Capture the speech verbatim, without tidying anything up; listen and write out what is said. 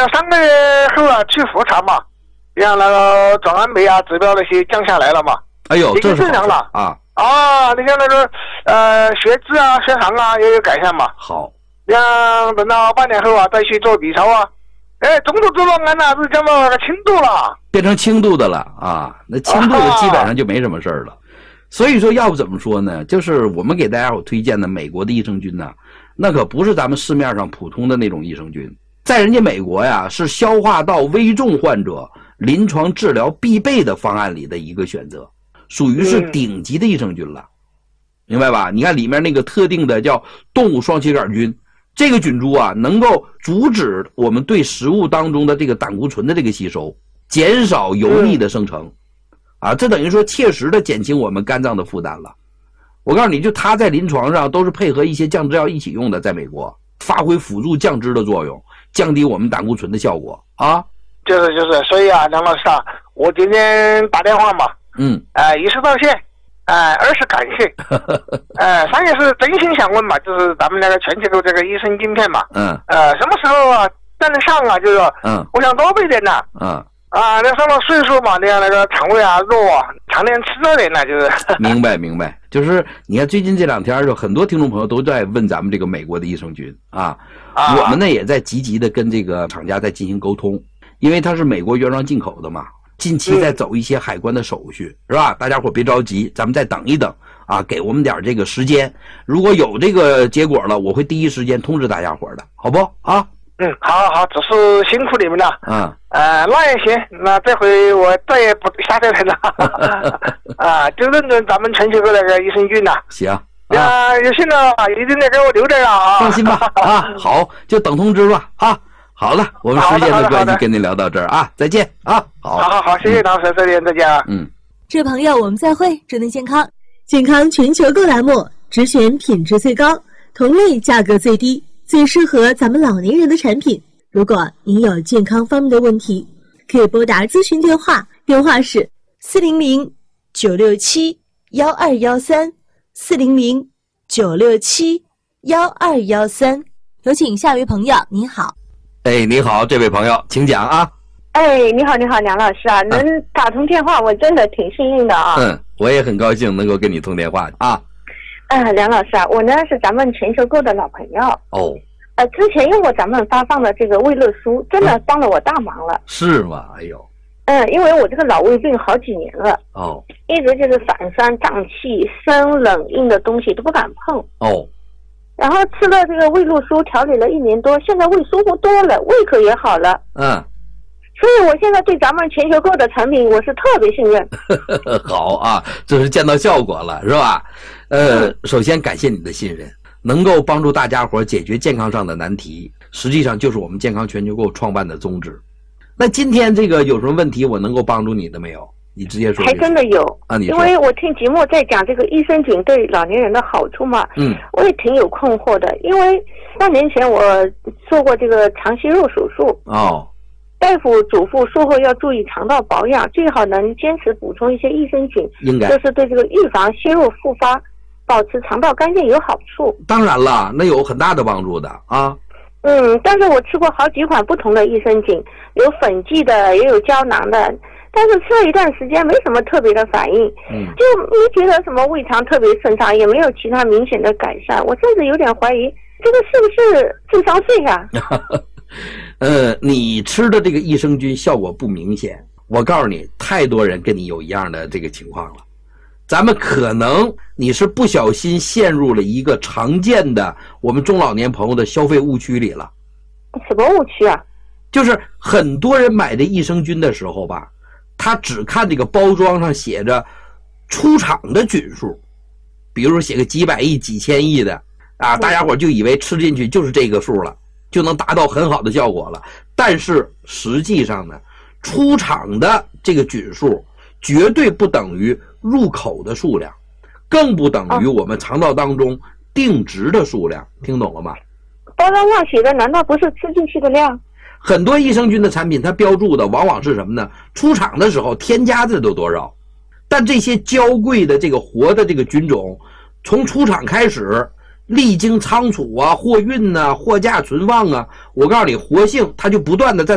三个月后啊去复查嘛，让那个壮氨酶啊指标那些降下来了嘛。 哎呦，这是正常了啊啊！你像那个呃血脂啊、血糖啊也有改善嘛。 好， 像等到半年后啊再去做 B 超啊，哎，中度脂肪肝呐是降到那个轻度了， 变成轻度的了啊。那轻度的基本上就没什么事儿了。啊、所以说，要不怎么说呢？就是我们给大家伙推荐的美国的益生菌呢，那可不是咱们市面上普通的那种益生菌，在人家美国呀是消化道微重患者临床治疗必备的方案里的一个选择，属于是顶级的益生菌了，嗯、明白吧？你看里面那个特定的叫动物双歧杆菌，这个菌株啊，能够阻止我们对食物当中的这个胆固醇的这个吸收，减少油腻的生成，嗯、啊，这等于说切实的减轻我们肝脏的负担了。我告诉你，就它在临床上都是配合一些降脂药一起用的，在美国发挥辅助降脂的作用，降低我们胆固醇的效果啊。 就是就是，所以啊，梁老师啊，我今天打电话嘛， 嗯， 哎、呃，一是道谢，哎、呃，二是感谢，哎、呃，三也是真心想问嘛，就是咱们那个全球的这个益生菌片嘛， 嗯， 呃，什么时候啊登得上啊？就是， 嗯， 我想多备点呐， 嗯。 啊，那上了岁数嘛，那样那个肠胃啊弱啊，常年吃着点呢，就是。 明白明白，就是你看最近这两天就很多听众朋友都在问咱们这个美国的益生菌啊，啊我们呢也在积极的跟这个厂家在进行沟通，因为它是美国原装进口的嘛，近期在走一些海关的手续，嗯、是吧？大家伙别着急，咱们再等一等啊，给我们点这个时间，如果有这个结果了，我会第一时间通知大家伙的，好不啊？ 嗯，好好好，只是辛苦你们了。 嗯， 呃，那也行，那这回我再也不下这台了。啊，就认准咱们全球的那个益生菌了。 行， 啊，有信了，一定得给我留点啊。 放心吧，啊，好，就等通知吧，啊，好了，我们时间的关系跟您聊到这儿啊，再见啊，好， 好好好，谢谢老师，再见，再见啊。 嗯， 这位朋友，我们再会，祝您健康，健康全球购栏目只选品质最高、同类价格最低。最适合咱们老年人的产品。如果您有健康方面的问题，可以拨打咨询电话，电话是四零零九六七幺二幺三四零零九六七幺二幺三。有请下一位朋友，您好。 哎，你好，这位朋友，请讲啊。 哎，你好，你好，梁老师啊，能打通电话，我真的挺幸运的啊。 嗯，我也很高兴能够跟你通电话啊。 啊，梁老师啊，我呢是咱们全球购的老朋友哦。 呃，之前用过咱们发放的这个胃乐舒，真的帮了我大忙了。 是吗？哎呦。 嗯，因为我这个老胃病好几年了。 哦。 一直就是反酸、胀气、生冷硬的东西都不敢碰。 哦。 然后吃了这个胃乐舒，调理了一年多，现在胃舒服多了，胃口也好了。 嗯。 所以我现在对咱们全球购的产品我是特别信任。 好啊，这是见到效果了，是吧？呃，首先感谢你的信任，能够帮助大家伙解决健康上的难题，实际上就是我们健康全球购创办的宗旨。那今天这个有什么问题我能够帮助你的没有？你直接说。 还真的有啊，你说。 因为我听节目在讲这个益生菌对老年人的好处嘛， 嗯， 我也挺有困惑的，因为半年前我做过这个肠息肉手术。 哦。 大夫嘱咐术后要注意肠道保养，最好能坚持补充一些益生菌， 应该就是对这个预防息肉复发、保持肠道干净有好处。 当然了，那有很大的帮助的啊。 嗯，但是我吃过好几款不同的益生菌，有粉剂的，也有胶囊的，但是吃了一段时间没什么特别的反应， 嗯， 就没觉得什么胃肠特别顺畅，也没有其他明显的改善，我甚至有点怀疑这个是不是智商税啊？ 呃，你吃的这个益生菌效果不明显，我告诉你，太多人跟你有一样的这个情况了。咱们可能你是不小心陷入了一个常见的我们中老年朋友的消费误区里了。 什么误区啊？ 就是很多人买的益生菌的时候吧，他只看这个包装上写着出厂的菌数，比如写个几百亿、几千亿的啊，大家伙就以为吃进去就是这个数了。就能达到很好的效果了，但是实际上呢，出厂的这个菌数绝对不等于入口的数量，更不等于我们肠道当中定值的数量，听懂了吗？ 包装上写的难道不是吃进去的量？ 很多益生菌的产品它标注的往往是什么呢？出厂的时候添加的都多少，但这些娇贵的这个活的这个菌种，从出厂开始历经仓储啊、货运啊、货架存放啊，我告诉你，活性它就不断的在